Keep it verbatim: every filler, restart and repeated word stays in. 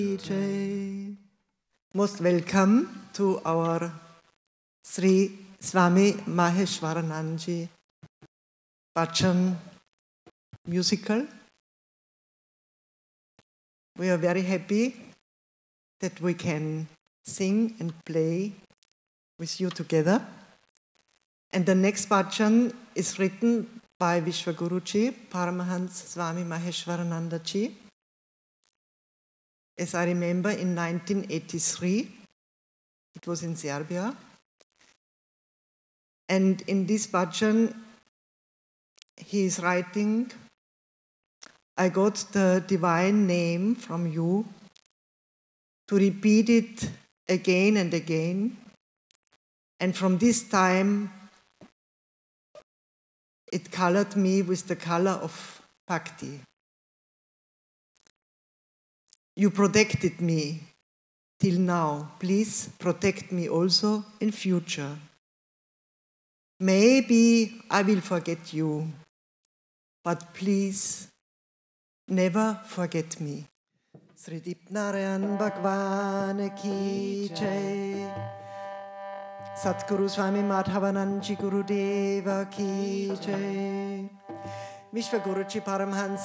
Jai. Most welcome to our Sri Swami Maheshwaranandaji Bhajan musical. We are very happy that we can sing and play with you together. And the next bhajan is written by Vishwaguruji, Paramahans Swami Maheshwaranandaji. As I remember, in nineteen eighty-three, it was in Serbia. And in this bhajan, he is writing, I got the divine name from you to repeat it again and again. And from this time, it colored me with the color of bhakti. You protected me till now. Please protect me also in future. Maybe I will forget you, but please never forget me. Sri Dipnarayan Bhagwan Ki Jai. Satguru Swami Madhavanandaji Gurudeva Ki Jai. Vishwaguruji Paramahans